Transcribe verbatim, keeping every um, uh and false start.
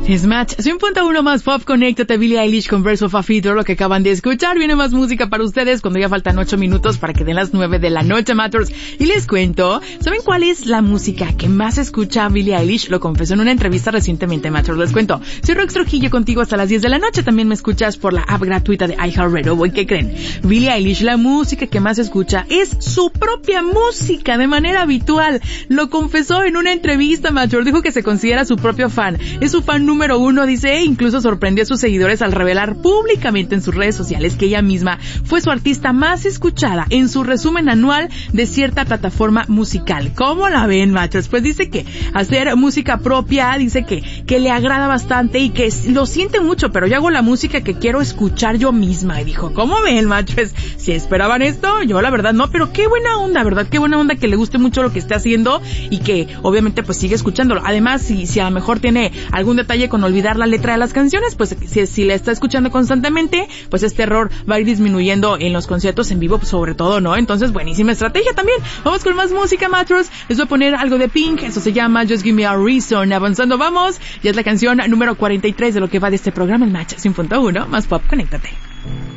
Es Match, cien punto uno más pop, conéctate, Billie Eilish con Birds of a Feather, lo que acaban de escuchar. Viene más música para ustedes cuando ya faltan ocho minutos para que den las nueve de la noche, Matters. Y les cuento, ¿saben cuál es la música que más escucha Billie Eilish? Lo confesó en una entrevista recientemente, Matters. Les cuento, soy Rox Trujillo contigo hasta las diez de la noche. También me escuchas por la app gratuita de iHeartRadio. ¿Y qué creen? Billie Eilish, la música que más escucha es su propia música de manera habitual. Lo confesó en una entrevista, Matters. Dijo que se considera su propio fan. Es su fan número uno, dice, e incluso sorprendió a sus seguidores al revelar públicamente en sus redes sociales que ella misma fue su artista más escuchada en su resumen anual de cierta plataforma musical. ¿Cómo la ven, machos? Pues dice que hacer música propia, dice que, que le agrada bastante y que lo siente mucho, pero yo hago la música que quiero escuchar yo misma. Y dijo, ¿cómo ven, machos? Si esperaban esto, yo la verdad no, pero qué buena onda, ¿verdad? Qué buena onda que le guste mucho lo que esté haciendo y que obviamente pues sigue escuchándolo. Además, si, si a lo mejor tiene algún detalle con olvidar la letra de las canciones, pues si, si la está escuchando constantemente, pues este error va a ir disminuyendo en los conciertos en vivo, pues, sobre todo, ¿no? Entonces, buenísima estrategia también. Vamos con más música, Matros. Les voy a poner algo de Pink, eso se llama Just Give Me a Reason. Avanzando, vamos. Ya es la canción número cuarenta y tres de lo que va de este programa, el Match cien punto uno, más pop, conéctate.